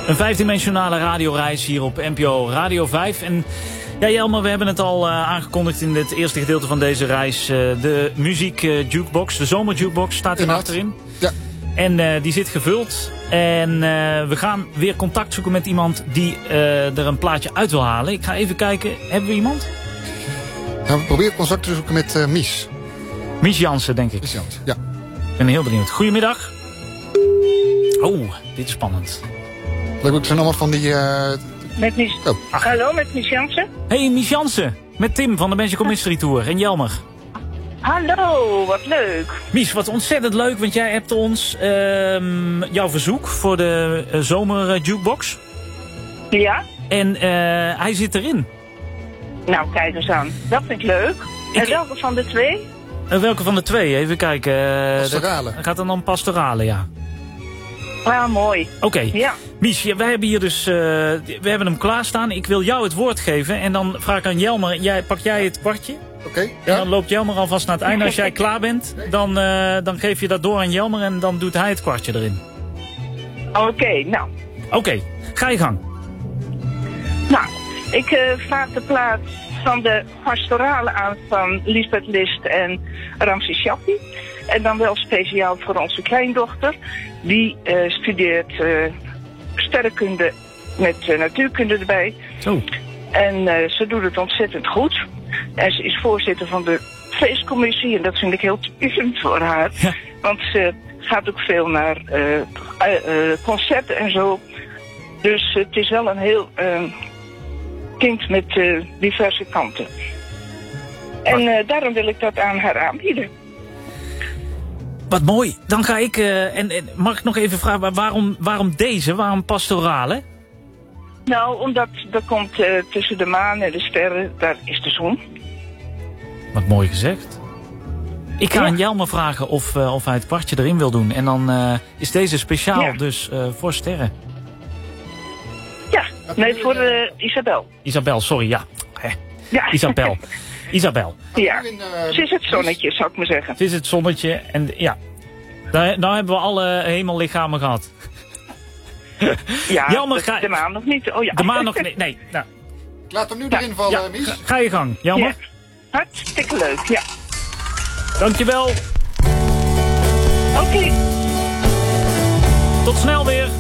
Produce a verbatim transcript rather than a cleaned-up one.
Een vijfdimensionale radioreis hier op N P O Radio vijf. En ja, Jelmer, we hebben het al uh, aangekondigd in het eerste gedeelte van deze reis. Uh, de muziek uh, jukebox, de zomer jukebox staat hier achterin. Ja. En uh, die zit gevuld. En uh, we gaan weer contact zoeken met iemand die uh, er een plaatje uit wil halen. Ik ga even kijken, hebben we iemand? Nou, we proberen contact te zoeken met uh, Mies. Mies Jansen, denk ik. Mies Jansen, ja. Ik ben heel benieuwd. Goedemiddag. Oh, dit is spannend. Leuk ook zo'n nummer van die... Uh... Met Mies... Oh. Hallo, met Mies Jansen. Hey, Mies Jansen. Met Tim van de Magical Mystery Tour en Jelmer. Hallo, wat leuk. Mies, wat ontzettend leuk, want jij hebt ons uh, jouw verzoek voor de uh, zomer uh, jukebox. Ja. En uh, hij zit erin. Nou, kijk eens aan. Dat vind ik leuk. Ik... En welke van de twee? Uh, welke van de twee? Even kijken. Uh, pastorale. Dat gaat dan om pastorale, ja. Ah, mooi. Oké. Okay. Ja. Mies, wij hebben hier dus... Uh, we hebben hem klaarstaan. Ik wil jou het woord geven. En dan vraag ik aan Jelmer, jij, pak jij het kwartje? Oké. Okay, ja. En dan loopt Jelmer alvast naar het einde. Als jij klaar bent, dan, uh, dan geef je dat door aan Jelmer en dan doet hij het kwartje erin. Oké, okay, nou. Oké, okay, ga je gang. Nou, ik uh, vraag de plaats van de pastorale aan van Lisbeth List en Ramses Shaffi. En dan wel speciaal voor onze kleindochter. Die uh, studeert uh, sterrenkunde met uh, natuurkunde erbij. Zo. En uh, ze doet het ontzettend goed. En ze is voorzitter van de feestcommissie. En dat vind ik heel typisch voor haar. Ja. Want ze gaat ook veel naar uh, uh, uh, concerten en zo. Dus uh, het is wel een heel uh, kind met uh, diverse kanten. En uh, daarom wil ik dat aan haar aanbieden. Wat mooi. Dan ga ik... Uh, en, en mag ik nog even vragen, waarom, waarom deze? Waarom pastorale? Nou, omdat er komt uh, tussen de maan en de sterren, daar is de zon. Wat mooi gezegd. Ik ga ja. aan Jelmer vragen of, uh, of hij het kwartje erin wil doen. En dan uh, is deze speciaal ja. dus uh, voor sterren. Ja, nee, voor uh, Isabel. Isabel, sorry, ja. ja. Isabel. Isabel. Ja, ze is het zonnetje, zou ik maar zeggen. Het is het zonnetje en ja. Nou, nou hebben we alle hemellichamen gehad. Ja, Jelmer, de, de maan nog niet. Oh ja. De maan nog niet, nee. Nou. Laat hem nu erin vallen, ja, Mies. Ga, ga je gang, Jelmer. Ja. Hartstikke leuk, ja. Dankjewel. Oké. Okay. Tot snel weer.